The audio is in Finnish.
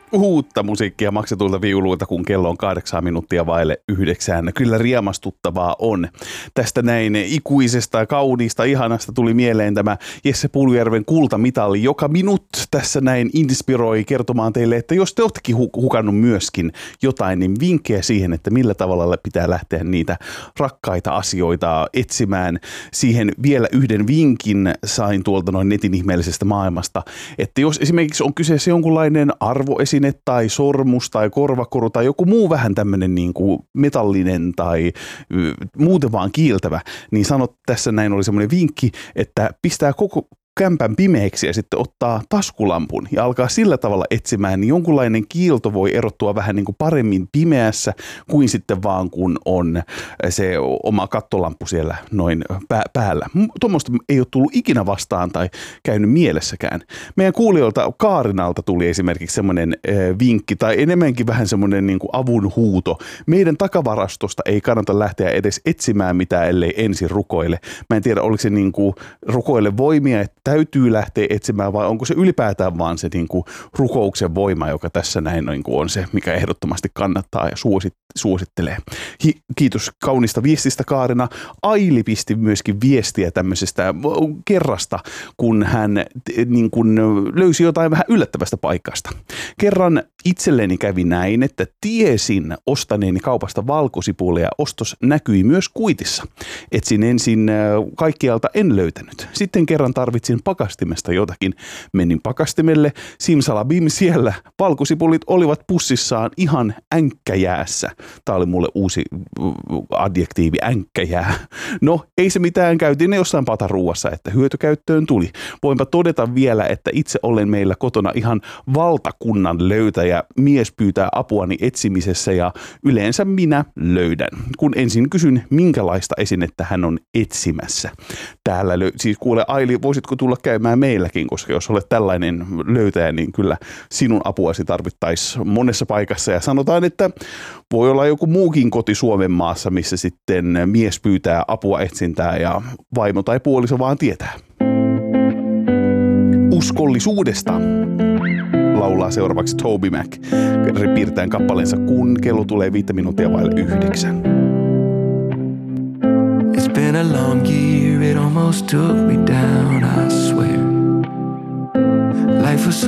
Uutta musiikkia maksetulta viuluilta, kun kello on 8 minuuttia vaille 9. Kyllä riemastuttavaa on. Tästä näin ikuisesta ja kauniista, ihanasta tuli mieleen tämä Jesse Puljujärven kultamitali, joka minut tässä näin inspiroi kertomaan teille, että jos te olettekin hukannut myöskin jotain, niin vinkkejä siihen, että millä tavalla pitää lähteä niitä rakkaita asioita etsimään. Siihen vielä yhden vinkin sain tuolta noin netin ihmeellisestä maailmasta, että jos esimerkiksi on kyseessä jonkunlainen arvoesine tai sormus tai korvakoru tai joku muu vähän tämmöinen niin kuin metallinen tai muuten vaan kiiltävä, niin sanot tässä näin oli semmoinen vinkki, että pistää koko kämpän pimeäksi ja sitten ottaa taskulampun ja alkaa sillä tavalla etsimään, niin jonkunlainen kiilto voi erottua vähän niin kuin paremmin pimeässä kuin sitten vaan kun on se oma kattolamppu siellä noin päällä. Tuommoista ei ole tullut ikinä vastaan tai käynyt mielessäkään. Meidän kuulijoilta Kaarinalta tuli esimerkiksi semmoinen vinkki tai enemmänkin vähän semmoinen niin kuin avun huuto. Meidän takavarastosta ei kannata lähteä edes etsimään mitään, ellei ensin rukoile. Mä en tiedä, oliko se niin kuin rukoile voimia, että täytyy lähteä etsimään vai onko se ylipäätään vaan se niin kuin rukouksen voima, joka tässä näin niin kuin on se, mikä ehdottomasti kannattaa ja suosittelee. Kiitos kaunista viestistä, Kaarina. Aili pisti myöskin viestiä tämmöisestä kerrasta, kun hän niin kuin löysi jotain vähän yllättävästä paikasta. Kerran itselleni kävi näin, että tiesin ostaneeni kaupasta valkosipulia ja ostos näkyi myös kuitissa. Etsin ensin kaikkialta, en löytänyt. Sitten kerran tarvitsin pakastimesta jotakin. Menin pakastimelle, simsalabim, siellä valkosipulit olivat pussissaan ihan änkkäjäässä. Tämä oli mulle uusi adjektiivi, änkkäjää. No, ei se mitään, käytiin ne jossain pataruuassa, että hyötykäyttöön tuli. Voinpa todeta vielä, että itse olen meillä kotona ihan valtakunnan löytäjä. Mies pyytää apuani etsimisessä ja yleensä minä löydän. Kun ensin kysyn, minkälaista esinettä hän on etsimässä. Täällä siis kuule Aili, voisitko tulla käymään meilläkin, koska jos olet tällainen löytäjä, niin kyllä sinun apuasi tarvittaisiin monessa paikassa. Ja sanotaan, että voi olla joku muukin koti Suomen maassa, missä sitten mies pyytää apua etsintää ja vaimo tai puoliso vaan tietää. Uskollisuudesta laulaa seuraavaksi Toby Mac piirtäen kappaleensa, kun kello tulee 5 minuuttia vaille 9. It's been a long year, it almost took me down, I swear. Life was so